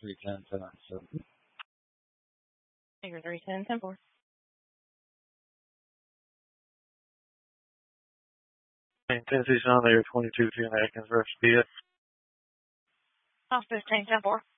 310, 1097. Figure 310, 10-4. Tennessee's on there, 22, 2 Atkins, ref speed. Off 15, 10-4.